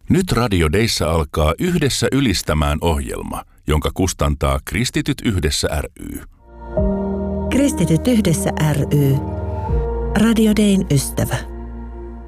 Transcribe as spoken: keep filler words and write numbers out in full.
Nyt Radio Dayssä alkaa Yhdessä ylistämään ohjelma, jonka kustantaa Kristityt yhdessä ry. Kristityt yhdessä ry. Radio Dayn ystävä.